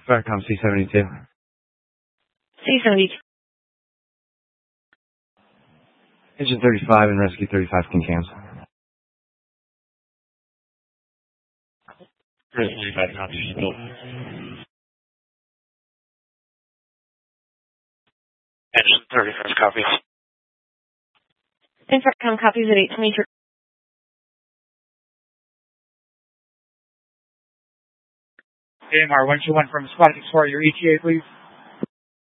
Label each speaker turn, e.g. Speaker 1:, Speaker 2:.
Speaker 1: Farcom C-72.
Speaker 2: C-72.
Speaker 1: Engine 35 and Rescue 35 can cancel.
Speaker 3: Rescue 35 copies. Engine 35 copies.
Speaker 2: Farcom copies at 823.
Speaker 4: AMR 121 from Squad Explorer, your ETA, please.